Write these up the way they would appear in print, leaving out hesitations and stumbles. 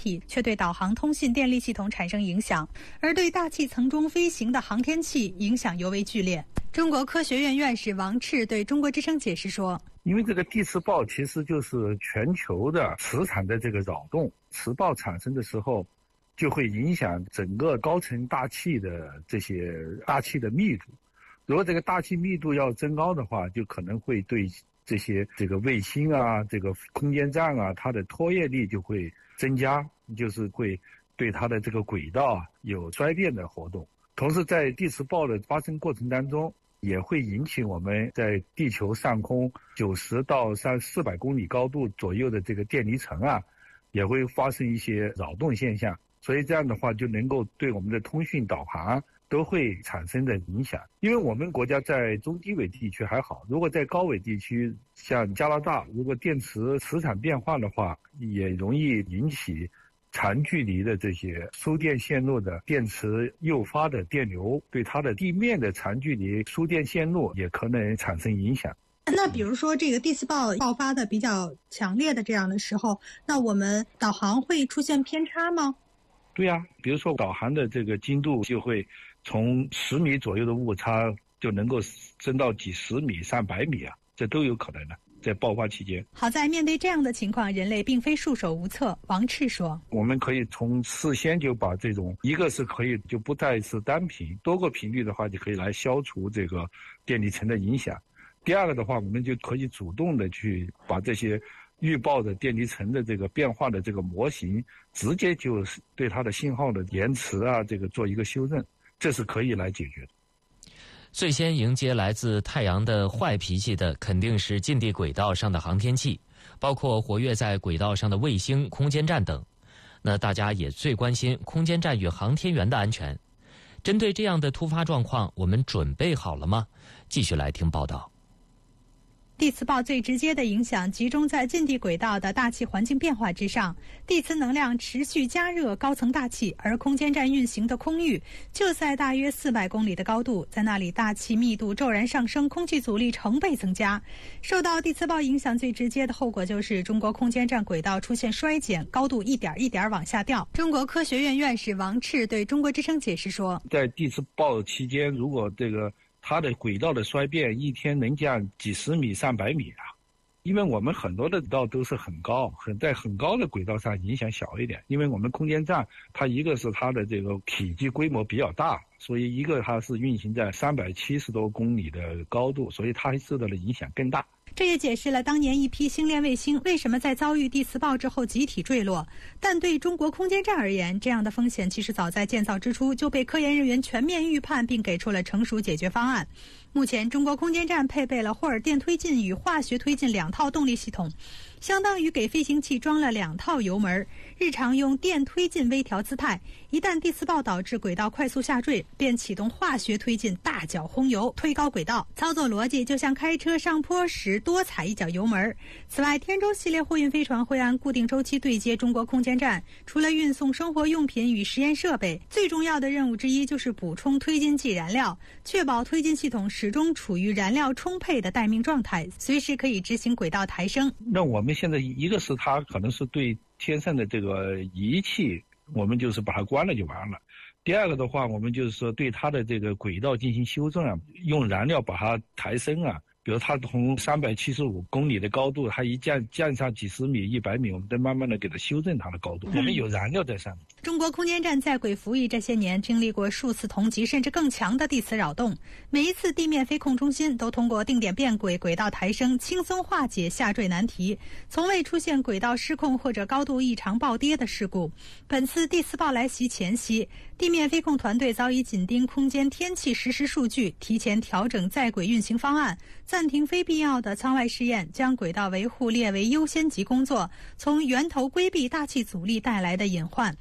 体，却对导航、通信、电力系统产生影响，而对大气层中飞行的航天器影响尤为剧烈。中国科学院院士王赤对中国之声解释说， 因为这个地磁暴其实就是全球的磁场的这个扰动，磁暴产生的时候就会影响整个高层大气的这些大气的密度。如果这个大气密度要增高的话，就可能会对这些卫星啊、这个空间站啊，它的拖曳力就会增加，就是会对它的这个轨道有衰变的活动。同时在地磁暴的发生过程当中，也会引起我们在地球上空90到400公里高度左右的这个电离层啊，也会发生一些扰动现象。所以这样的话就能够对我们的通讯导航都会产生的影响。因为我们国家在中低纬地区还好，如果在高纬地区，像加拿大，如果电磁磁场变化的话，也容易引起长距离的这些输电线路的电磁诱发的电流，对它的地面的长距离输电线路也可能产生影响。 那比如说这个地磁暴爆发的比较强烈的这样的时候，那我们导航会出现偏差吗？ 对呀，比如说导航的这个精度就会从10米左右的误差就能够升到几十米、上百米啊，这都有可能的。在爆发期间， 好在面对这样的情况，人类并非束手无策。王赤说， 我们可以从事先就把这种，一个是可以就不再是单频，多个频率的话就可以来消除这个电离层的影响。第二个的话，我们就可以主动的去把这些预报的电离层的这个变化的这个模型，直接就是对它的信号的延迟啊，这个做一个修正，这是可以来解决的。 最先迎接来自太阳的坏脾气的肯定是近地轨道上的航天器，包括活跃在轨道上的卫星、空间站等。那大家也最关心空间站与航天员的安全。针对这样的突发状况，我们准备好了吗？继续来听报道。 地磁暴最直接的影响集中在近地轨道的大气环境变化之上，地磁能量持续加热高层大气，而空间站运行的空域就在大约400公里的高度，在那里大气密度骤然上升，空气阻力成倍增加。受到地磁暴影响最直接的后果就是中国空间站轨道出现衰减，高度一点一点往下掉。中国科学院院士王赤对中国之声解释说， 在地磁暴期间，如果它的轨道的衰变一天能降几十米、上百米啊，因为我们很多的轨道都是很高，在很高的轨道上影响小一点，因为我们空间站它一个是它的这个体积规模比较大，所以一个它是运行在370多公里的高度，所以它受到的影响更大。 这也解释了当年一批星链卫星为什么在遭遇地磁暴之后集体坠落。但对中国空间站而言，这样的风险其实早在建造之初就被科研人员全面预判，并给出了成熟解决方案。目前，中国空间站配备了霍尔电推进与化学推进2套动力系统，相当于给飞行器装了2套油门，日常用电推进微调姿态，一旦地磁暴导致轨道快速下坠，便启动化学推进大脚轰油推高轨道。操作逻辑就像开车上坡时多踩一脚油门。此外，天舟系列货运飞船会按固定周期对接中国空间站，除了运送生活用品与实验设备，最重要的任务之一就是补充推进剂燃料，确保推进系统始终处于燃料充沛的待命状态，随时可以执行轨道抬升。 那我们现在一个是它可能是对天上的这个仪器，我们就是把它关了就完了。第二个的话，我们就是说对它的这个轨道进行修正啊，用燃料把它抬升啊。比如它从375公里的高度，它一降上几十米、100米，我们再慢慢的给它修正它的高度。我们有燃料在上面。 中国空间站在轨服役这些年，经历过数次同级甚至更强的地磁扰动，每一次地面飞控中心都通过定点变轨、轨道抬升，轻松化解下坠难题，从未出现轨道失控或者高度异常暴跌的事故。本次地磁暴来袭前夕，地面飞控团队早已紧盯空间天气实时数据，提前调整在轨运行方案，暂停非必要的舱外试验，将轨道维护列为优先级工作，从源头规避大气阻力带来的隐患。比起轨道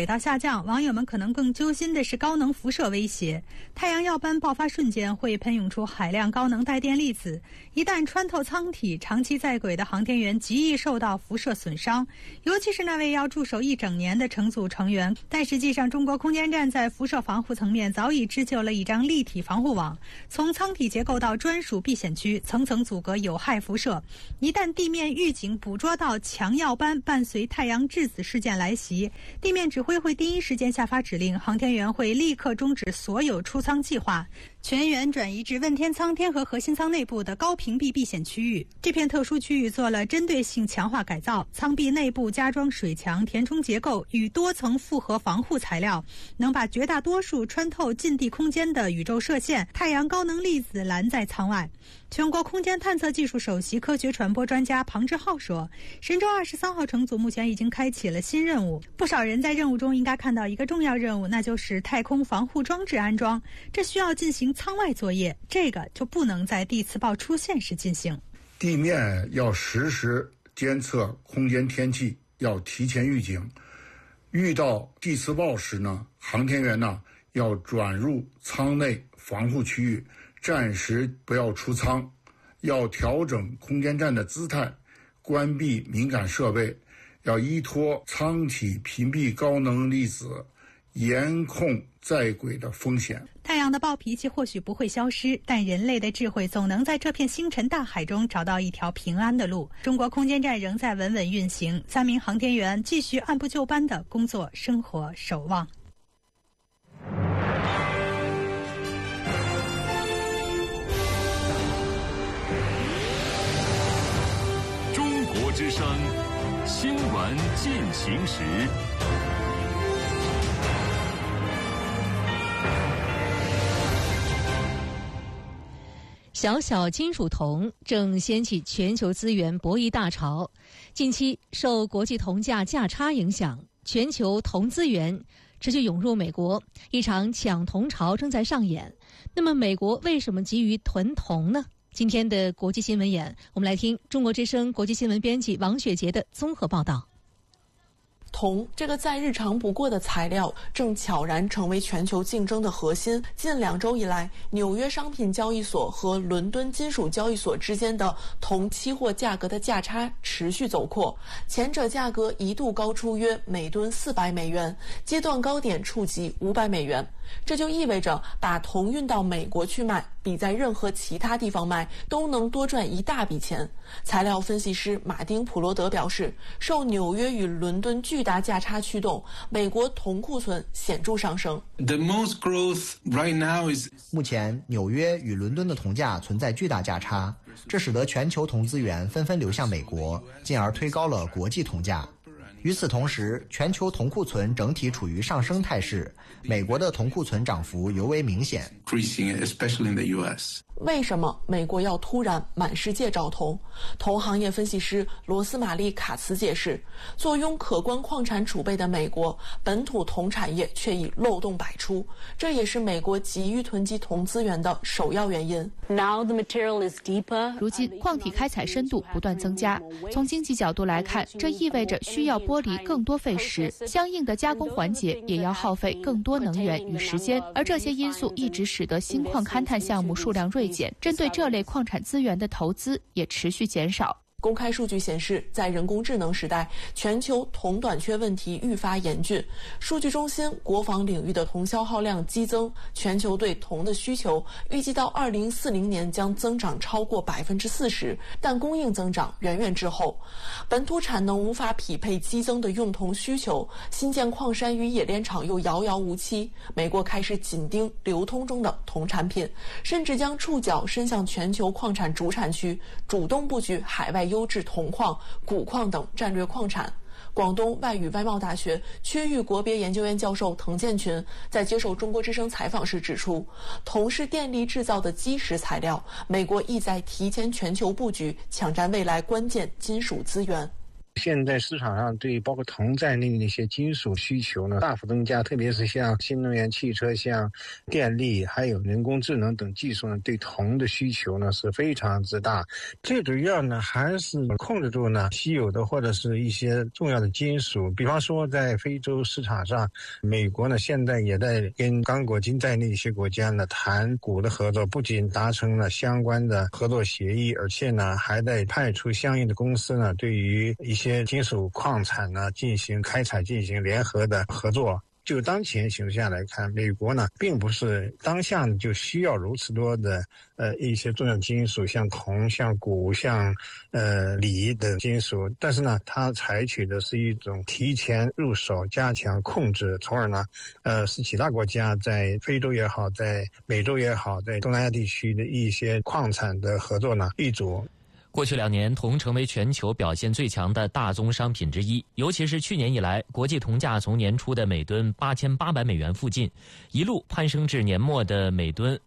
道下降，网友们可能更揪心的是高能辐射威胁。太阳耀斑爆发瞬间会喷涌出海量高能带电粒子，一旦穿透舱体，长期在轨的航天员极易受到辐射损伤，尤其是那位要驻守1整年的乘组成员。但实际上，中国空间站在辐射防护层面早已织就了一张立体防护网，从舱体结构到专属避险区，层层阻隔有害辐射。一旦地面预警捕捉到强耀斑伴随太阳质子事件来袭，地面指挥会第一时间下发指令，航天员会立刻终止所有出舱计划，全员转移至问天舱天河核心舱内部的高屏蔽避险区域。这片特殊区域做了针对性强化改造，舱壁内部加装水墙、填充结构与多层复合防护材料，能把绝大多数穿透近地空间的宇宙射线、太阳高能粒子拦在舱外。全国空间探测技术首席科学传播专家庞志浩说，神舟23号乘组目前已经开启了新任务，不少人在任务中应该看到一个重要任务，那就是太空防护装置安装，这需要进行舱外作业，这个就不能在地磁暴出现时进行。 地面要实时监测空间天气，要提前预警，遇到地磁暴时呢，航天员呢要转入舱内防护区域，暂时不要出舱，要调整空间站的姿态，关闭敏感设备，要依托舱体屏蔽高能粒子，严控在轨的风险。 太阳的暴脾气或许不会消失，但人类的智慧总能在这片星辰大海中找到一条平安的路。中国空间站仍在稳稳运行，3名航天员继续按部就班的工作、生活、守望。 中国之声新闻进行时。 小小金属铜正掀起全球资源博弈大潮。近期受国际铜价价差影响，全球铜资源持续涌入美国，一场抢铜潮正在上演。那么美国为什么急于囤铜呢？今天的国际新闻眼，我们来听中国之声国际新闻编辑王雪杰的综合报道。 铜这个再日常不过的材料正悄然成为全球竞争的核心。近2周以来，纽约商品交易所和伦敦金属交易所之间的铜期货价格的价差持续走扩，前者价格一度高出约每吨400美元，阶段高点触及500美元。这就意味着把铜运到美国去卖，比在任何其他地方卖都能多赚一大笔钱。材料分析师马丁·普罗德表示，受纽约与伦敦巨大价差驱动，美国铜库存显著上升。 目前，纽约与伦敦的铜价存在巨大价差，这使得全球铜资源纷纷流向美国，进而推高了国际铜价。与此同时，全球铜库存整体处于上升态势，美国的铜库存涨幅尤为明显。 为什么美国要突然满世界找铜？铜行业分析师罗斯玛丽·卡茨解释，坐拥可观矿产储备的美国，本土铜产业却已漏洞百出，这也是美国急于囤积铜资源的首要原因。 如今矿体开采深度不断增加，从经济角度来看，这意味着需要剥离更多废石，相应的加工环节也要耗费更多能源与时间，而这些因素一直使得新矿勘探项目数量锐减，针对这类矿产资源的投资也持续减少。 公开数据显示，在人工智能时代，全球铜短缺问题愈发严峻。数据中心国防领域的铜消耗量激增，全球对铜的需求预计到2040年将增长超过40%，但供应增长远远滞后。本土产能无法匹配激增的用铜需求，新建矿山与冶炼厂又遥遥无期。美国开始紧盯流通中的铜产品，甚至将触角伸向全球矿产主产区，主动布局海外优质铜矿、钴矿等战略矿产。广东外语外贸大学区域国别研究院教授滕建群在接受中国之声采访时指出，铜是电力制造的基石材料，美国意在提前全球布局，抢占未来关键金属资源。 现在市场上对包括铜在内的一些金属需求呢大幅增加，特别是像新能源汽车、像电力还有人工智能等技术呢，对铜的需求呢是非常之大。最主要呢还是控制住呢稀有的或者是一些重要的金属，比方说在非洲市场上，美国呢现在也在跟刚果金在内一些国家呢谈钴的合作，不仅达成了相关的合作协议，而且呢还在派出相应的公司呢对于一些金属矿产呢进行开采，进行联合的合作。就当前形势下来看，美国呢并不是当下就需要如此多的一些重要金属，像铜、像钴、像锂的金属，但是呢它采取的是一种提前入手、加强控制，从而呢使其他国家在非洲也好，在美洲也好，在东南亚地区的一些矿产的合作呢立足。 过去2年，铜成为全球表现最强的大宗商品之一，尤其是去年以来，国际铜价从年初的每吨8800美元附近，一路攀升至年末的每吨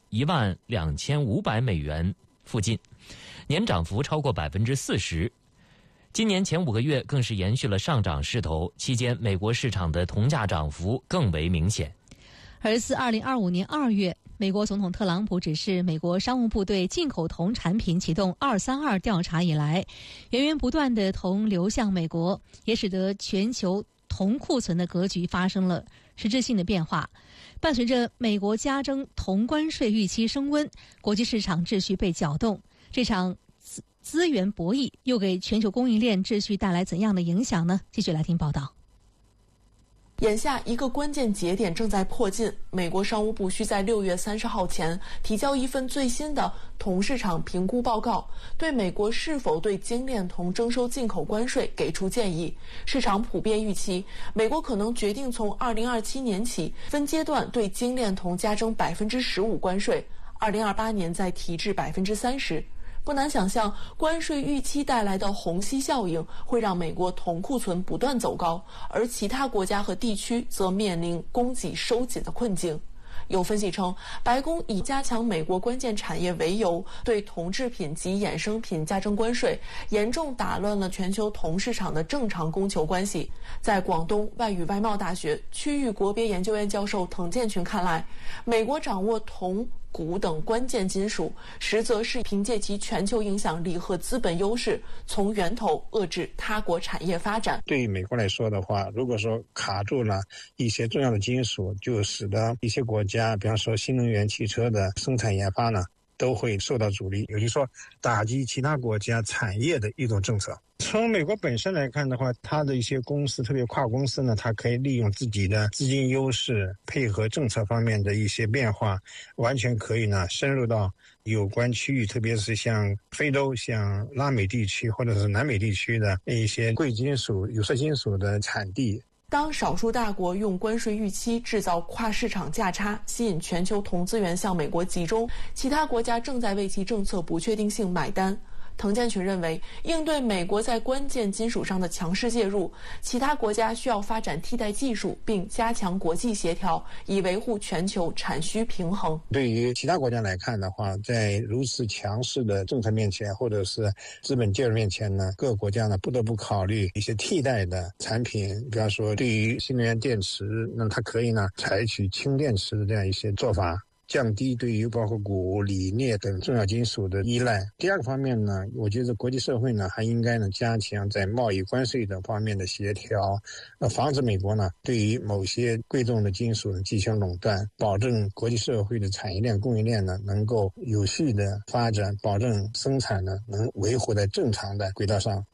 12500美元附近，年涨幅超过40%。今年前5个月更是延续了上涨势头，期间美国市场的铜价涨幅更为明显。 而自2025年2月，美国总统特朗普指示美国商务部对进口铜产品启动232调查以来，源源不断的铜流向美国，也使得全球铜库存的格局发生了实质性的变化。伴随着美国加征铜关税预期升温，国际市场秩序被搅动，这场资源博弈又给全球供应链秩序带来怎样的影响呢？继续来听报道。 眼下一个关键节点正在迫近，美国商务部需在6月30号前提交一份最新的铜市场评估报告，对美国是否对精炼铜征收进口关税给出建议。市场普遍预期，美国可能决定从2027年起分阶段对精炼铜加征15%关税，2028年再提至30%。不难想象，关税预期带来的虹吸效应会让美国铜库存不断走高，而其他国家和地区则面临供给收紧的困境。有分析称，白宫以加强美国关键产业为由，对铜制品及衍生品加征关税，严重打乱了全球铜市场的正常供求关系。在广东外语外贸大学区域国别研究院教授滕建群看来，美国掌握铜、钴等关键金属，实则是凭借其全球影响力和资本优势，从源头遏制他国产业发展。 对于美国来说的话，如果说卡住了一些重要的金属，就使得一些国家，比方说新能源汽车的生产研发呢，都会受到阻力，也就是说打击其他国家产业的一种政策。从美国本身来看的话，它的一些公司，特别跨国公司呢，它可以利用自己的资金优势，配合政策方面的一些变化，完全可以呢深入到有关区域，特别是像非洲、像拉美地区或者是南美地区的一些贵金属、有色金属的产地。 当少数大国用关税预期制造跨市场价差，吸引全球铜资源向美国集中，其他国家正在为其政策不确定性买单。滕建群认为，应对美国在关键金属上的强势介入，其他国家需要发展替代技术，并加强国际协调，以维护全球产需平衡。 对于其他国家来看的话，在如此强势的政策面前，或者是资本介入面前呢，各个国家呢不得不考虑一些替代的产品，比方说对于新能源电池，那它可以呢采取氢电池的这样一些做法，降低对于包括钴、锂、镍等重要金属的依赖。第二个方面呢，我觉得国际社会呢还应该呢加强在贸易关税等方面的协调，防止美国呢对于某些贵重的金属进行垄断，保证国际社会的产业链、供应链呢能够有序的发展，保证生产呢能维护在正常的轨道上。